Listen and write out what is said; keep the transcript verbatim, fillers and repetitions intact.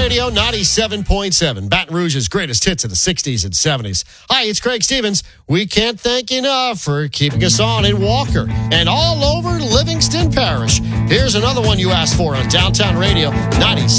Radio ninety-seven point seven, Baton Rouge's greatest hits of the sixties and seventies. Hi, it's Craig Stevens. We can't thank you enough for keeping us on in Walker and all over Livingston Parish. Here's another one you asked for on Downtown Radio ninety-seven.